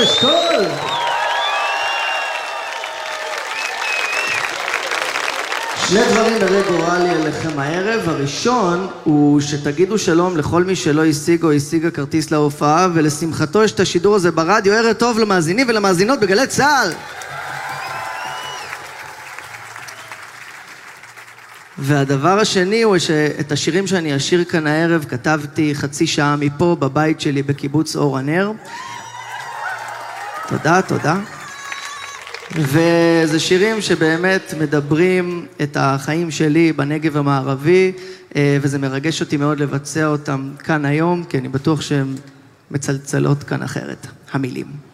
אשכול. שני דברים ברגע לי אליכם הערב. הראשון הוא שתגידו שלום לכל מי שלא השיג או השיגה כרטיס להופעה, ולשמחתו יש את השידור הזה ברדיו. ערב טוב למאזינים ולמאזינות בגלי צה"ל. והדבר השני הוא שאת השירים שאני אשיר כאן הערב כתבתי חצי שעה מפה בבית שלי בקיבוץ אור הנר. תודה. וזה שירים שבאמת מדברים את החיים שלי בנגב המערבי, וזה מרגש אותי מאוד לבצע אותם כאן היום, כי אני בטוח שהן מצלצלות כאן אחרת. המילים.